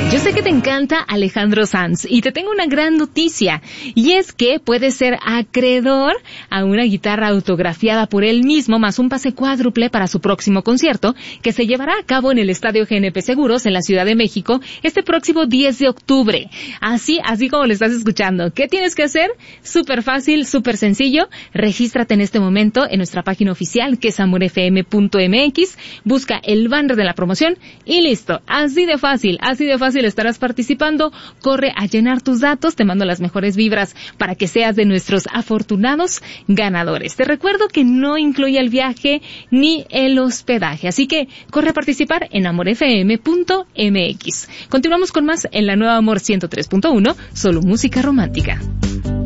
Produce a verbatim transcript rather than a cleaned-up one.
Yo sé que te encanta Alejandro Sanz y te tengo una gran noticia, y es que puedes ser acreedor a una guitarra autografiada por él mismo más un pase cuádruple para su próximo concierto, que se llevará a cabo en el Estadio G N P Seguros en la Ciudad de México este próximo diez de octubre. Así, así como lo estás escuchando. ¿Qué tienes que hacer? Súper fácil, súper sencillo. Regístrate en este momento en nuestra página oficial, que es amor f m punto m x, busca el banner de la promoción y listo. Así de fácil, así de fácil estarás participando. Corre a llenar tus datos, te mando las mejores vibras para que seas de nuestros afortunados ganadores. Te recuerdo que no incluye el viaje ni el hospedaje, así que corre a participar en amor f m punto m x. Continuamos con más en la nueva Amor ciento tres punto uno, solo música romántica.